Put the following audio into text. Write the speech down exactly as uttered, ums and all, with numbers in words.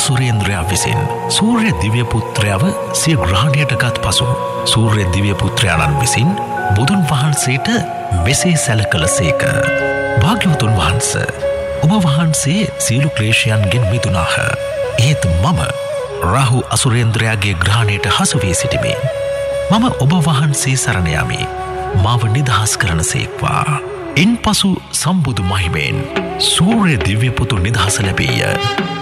අසුරේන්ද්‍රයා විසින් සූර්ය දිව්‍ය පුත්‍රයව සිය ග්‍රහණයට ගත් පසු සූර්ය දිව්‍ය පුත්‍රයාණන් විසින් බුදුන් වහන්සේට මෙසේ සැල කළසේක. භාග්‍යවතුන් වහන්ස, ඔබ වහන්සේ සියලු ක්ලේශයන්ගෙන් මිදුනාහ. ඒත් මම රාහු අසුරේන්ද්‍රයාගේ ග්‍රහණයට හසු වී සිටිමි. මම ඔබ වහන්සේ සරණ යමි. මාව නිදහස් කරනසේක්වා. ඉන්පසු සම්බුදු මහිමෙන් සූර්ය දිව්‍ය පුතු නිදහස ලැබීය.